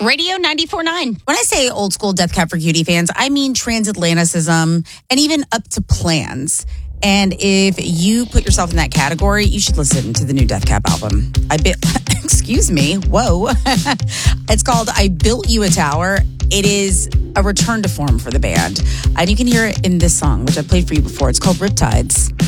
Radio 94.9. When I say old school Death Cab for Cutie fans, I mean transatlanticism and even up to plans. And if you put yourself in that category, you should listen to the new Death Cab album. Excuse me. Whoa. It's called I Built You a Tower. It is a return to form for the band. And you can hear it in this song, which I played for you before. It's called Riptides.